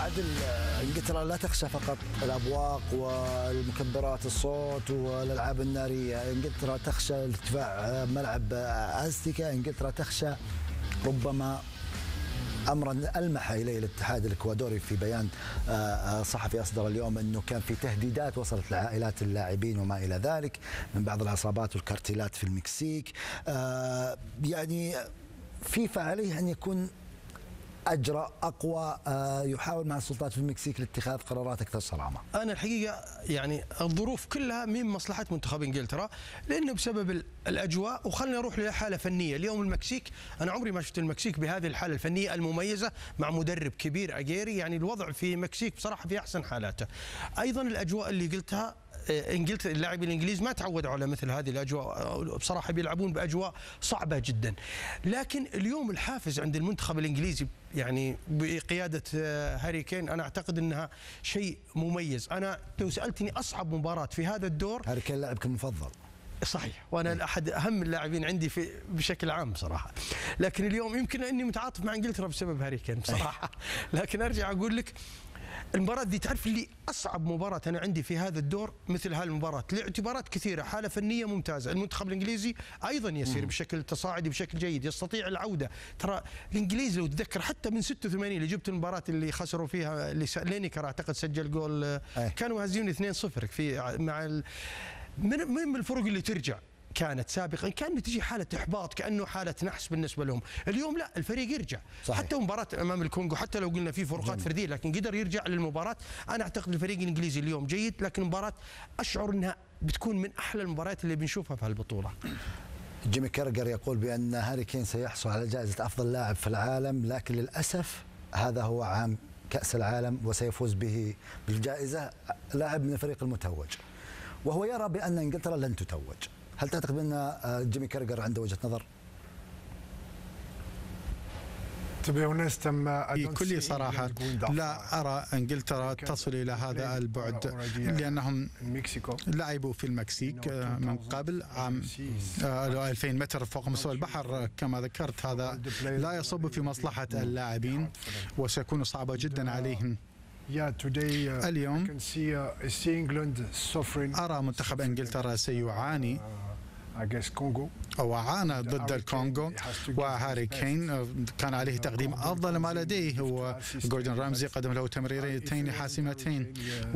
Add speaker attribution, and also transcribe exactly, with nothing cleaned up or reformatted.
Speaker 1: عادل، انجلترا لا تخشى فقط الابواق والمكبرات الصوت والالعاب الناريه، انجلترا تخشى ارتفاع ملعب ازتيكا، انجلترا تخشى ربما امرا المح اليه الاتحاد الاكوادوري في بيان صحفي اصدر اليوم انه كان في تهديدات وصلت لعائلات اللاعبين وما الى ذلك من بعض العصابات والكارتيلات في المكسيك. يعني فيفا عليه ان يكون أجرأ أقوى، يحاول مع السلطات في المكسيك لاتخاذ قرارات أكثر صرامة.
Speaker 2: أنا الحقيقة يعني الظروف كلها من مصلحة منتخب إنجلترا، لأنه بسبب الأجواء. وخلنا نروح لحالة فنية. اليوم المكسيك أنا عمري ما شفت المكسيك بهذه الحالة الفنية المميزة مع مدرب كبير أجيري. يعني الوضع في المكسيك بصراحة في أحسن حالاته. أيضا الأجواء اللي قلتها، انجلترا اللاعبين الانجليز ما تعودوا على مثل هذه الاجواء بصراحه، بيلعبون باجواء صعبه جدا. لكن اليوم الحافز عند المنتخب الانجليزي يعني بقياده هاري كين انا اعتقد انها شيء مميز. انا لو سالتني اصعب مباراه في هذا الدور،
Speaker 1: هاري كين لاعبك المفضل
Speaker 2: صحيح، وانا احد اهم اللاعبين عندي في بشكل عام بصراحه. لكن اليوم يمكن اني متعاطف مع انجلترا بسبب هاري كين بصراحه. لكن ارجع اقول لك المباراة دي، تعرف اللي أصعب مباراة أنا عندي في هذا الدور مثل هالمباراة لاعتبارات كثيرة. حالة فنية ممتازة، المنتخب الإنجليزي أيضا يسير بشكل تصاعدي بشكل جيد، يستطيع العودة. ترى الإنجليز لو تذكر حتى من ستة وثمانين اللي جبت المباراة اللي خسروا فيها، اللي لينيكر أعتقد سجل جول، كانوا هازمين اثنين صفر في مع ال... من من الفرق اللي ترجع كانت سابقا كان تجي حاله احباط، كانه حاله نحس بالنسبه لهم. اليوم لا، الفريق يرجع. صحيح. حتى مباراه امام الكونغو، حتى لو قلنا في فروقات فرديه لكن قدر يرجع للمباراه. انا اعتقد الفريق الانجليزي اليوم جيد، لكن مباراه اشعر انها بتكون من احلى المباريات اللي بنشوفها في هالبطوله.
Speaker 1: جيمي كارغر يقول بان هاري كين سيحصل على جائزه افضل لاعب في العالم، لكن للاسف هذا هو عام كاس العالم وسيفوز به بالجائزه لاعب من الفريق المتوج، وهو يرى بان انجلترا لن تتوج. هل تعتقد بأن جيمي كارغر عنده وجهة نظر؟
Speaker 3: بكل صراحة لا أرى إنجلترا تصل إلى هذا البعد، لأنهم لعبوا في المكسيك من قبل عام ألفين متر فوق مستوى البحر كما ذكرت. هذا لا يصب في مصلحة اللاعبين وسيكون صعبا جدا عليهم. اليوم أرى منتخب إنجلترا سيعاني أو عانى ضد الكونغو، وهاري كين كان عليه تقديم أفضل ما لديه، هو جوردن رامزي قدم له تمريرتين حاسمتين.